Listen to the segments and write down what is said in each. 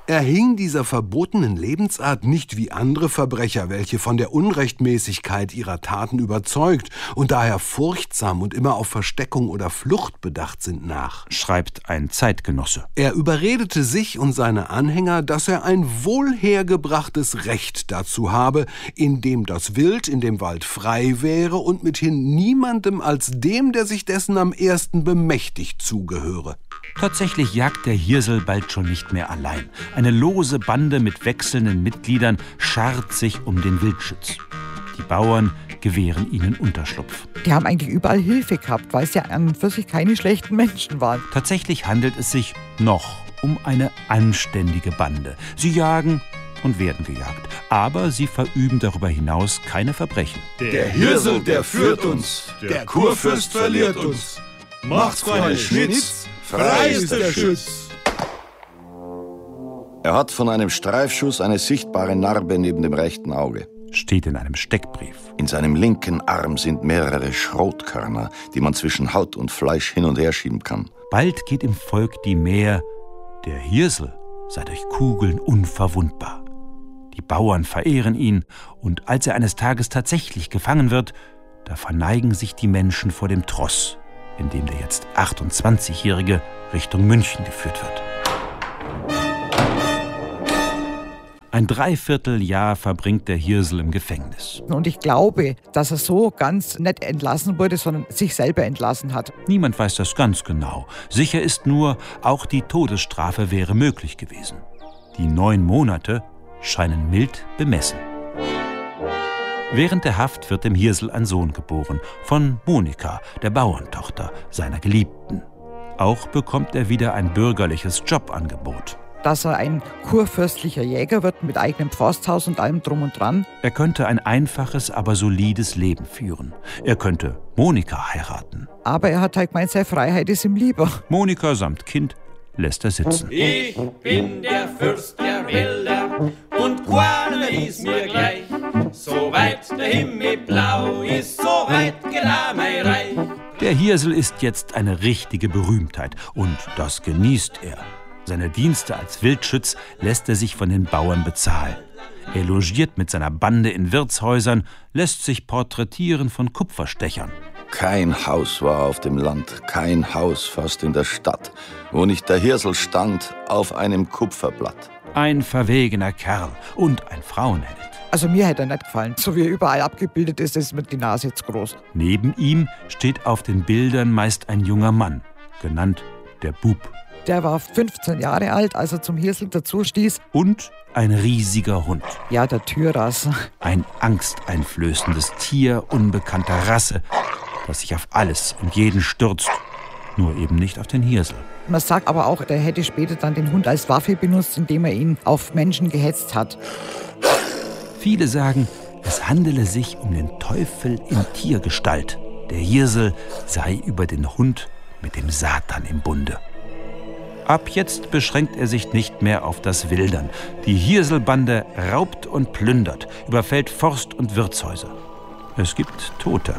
Er hing dieser verbotenen Lebensart nicht wie andere Verbrecher, welche von der Unrechtmäßigkeit ihrer Taten überzeugt und daher furchtsam und immer auf Versteckung oder Flucht bedacht sind, nach, schreibt ein Zeitgenosse. Er überredete sich und seine Anhänger, dass er ein wohlhergebrachtes Recht dazu habe, indem das Wild in dem Wald frei wäre und mithin niemandem als dem, der sich dessen am ersten bemächtigt, zugehöre. Tatsächlich jagt der Hirsel bald schon nicht mehr allein. Eine lose Bande mit wechselnden Mitgliedern scharrt sich um den Wildschütz. Die Bauern gewähren ihnen Unterschlupf. Die haben eigentlich überall Hilfe gehabt, weil es ja an und für sich keine schlechten Menschen waren. Tatsächlich handelt es sich noch um eine anständige Bande. Sie jagen und werden gejagt, aber sie verüben darüber hinaus keine Verbrechen. Der Hirsel, der führt uns, der Kurfürst verliert uns. Macht's, Freunde, Schnitz, frei ist der Schütz. Er hat von einem Streifschuss eine sichtbare Narbe neben dem rechten Auge. Steht in einem Steckbrief. In seinem linken Arm sind mehrere Schrotkörner, die man zwischen Haut und Fleisch hin und her schieben kann. Bald geht im Volk die Mär, der Hirsel sei durch Kugeln unverwundbar. Die Bauern verehren ihn, und als er eines Tages tatsächlich gefangen wird, da verneigen sich die Menschen vor dem Tross, in dem der jetzt 28-Jährige Richtung München geführt wird. Ein Dreivierteljahr verbringt der Hirsel im Gefängnis. Und ich glaube, dass er so ganz nicht entlassen wurde, sondern sich selber entlassen hat. Niemand weiß das ganz genau. Sicher ist nur, auch die Todesstrafe wäre möglich gewesen. Die 9 Monate scheinen mild bemessen. Während der Haft wird dem Hirsel ein Sohn geboren, von Monika, der Bauerntochter, seiner Geliebten. Auch bekommt er wieder ein bürgerliches Jobangebot. Dass er ein kurfürstlicher Jäger wird mit eigenem Forsthaus und allem drum und dran. Er könnte ein einfaches, aber solides Leben führen. Er könnte Monika heiraten. Aber er hat halt gemeint, seine Freiheit ist ihm lieber. Monika samt Kind lässt er sitzen. Ich bin der Fürst der Wälder und keiner ist mir gleich. So weit der Himmel blau ist, so weit geht auch mein Reich. Der Hirsel ist jetzt eine richtige Berühmtheit und das genießt er. Seine Dienste als Wildschütz lässt er sich von den Bauern bezahlen. Er logiert mit seiner Bande in Wirtshäusern, lässt sich porträtieren von Kupferstechern. Kein Haus war auf dem Land, kein Haus fast in der Stadt, wo nicht der Hirsel stand auf einem Kupferblatt. Ein verwegener Kerl und ein Frauenheld. Also mir hätte er nicht gefallen. So wie er überall abgebildet ist, ist mir die Nase jetzt groß. Neben ihm steht auf den Bildern meist ein junger Mann, genannt der Bub. Der war 15 Jahre alt, als er zum Hirsel dazu stieß. Und ein riesiger Hund. Ja, der Tyras. Ein angsteinflößendes Tier unbekannter Rasse, das sich auf alles und jeden stürzt, nur eben nicht auf den Hirsel. Man sagt aber auch, der hätte später dann den Hund als Waffe benutzt, indem er ihn auf Menschen gehetzt hat. Viele sagen, es handele sich um den Teufel in Tiergestalt. Der Hirsel sei über den Hund mit dem Satan im Bunde. Ab jetzt beschränkt er sich nicht mehr auf das Wildern. Die Hirselbande raubt und plündert, überfällt Forst- und Wirtshäuser. Es gibt Tote.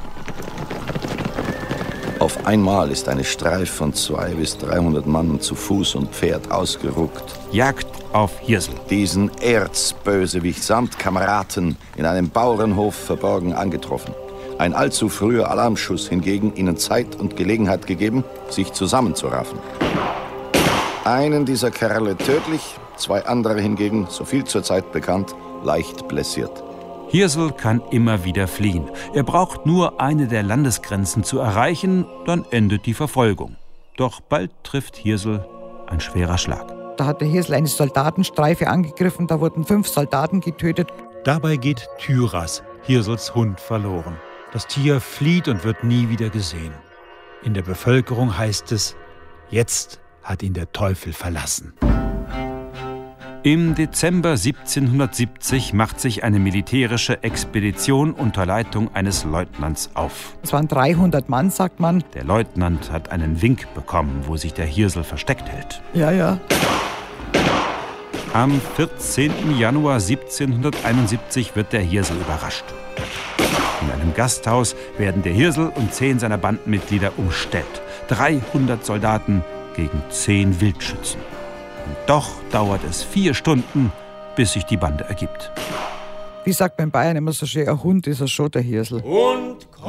Auf einmal ist eine Streif von 200 bis 300 Mann zu Fuß und Pferd ausgeruckt. Jagd auf Hirsel. Diesen Erzbösewicht samt Kameraden in einem Bauernhof verborgen angetroffen. Ein allzu früher Alarmschuss hingegen ihnen Zeit und Gelegenheit gegeben, sich zusammenzuraffen. Einen dieser Kerle tödlich, 2 andere hingegen, so viel zur Zeit bekannt, leicht blessiert. Hirsel kann immer wieder fliehen. Er braucht nur eine der Landesgrenzen zu erreichen, dann endet die Verfolgung. Doch bald trifft Hirsel ein schwerer Schlag. Da hat der Hirsel eine Soldatenstreife angegriffen, da wurden 5 Soldaten getötet. Dabei geht Tyras, Hirsels Hund, verloren. Das Tier flieht und wird nie wieder gesehen. In der Bevölkerung heißt es, jetzt hat ihn der Teufel verlassen. Im Dezember 1770 macht sich eine militärische Expedition unter Leitung eines Leutnants auf. Es waren 300 Mann, sagt man. Der Leutnant hat einen Wink bekommen, wo sich der Hirsel versteckt hält. Ja. Am 14. Januar 1771 wird der Hirsel überrascht. In einem Gasthaus werden der Hirsel und 10 seiner Bandenmitglieder umstellt. 300 Soldaten gegen 10 Wildschützen. Und doch dauert es 4 Stunden, bis sich die Bande ergibt. Wie sagt man in Bayern immer so schön, ein Hund ist ein Schotterhirsel. Und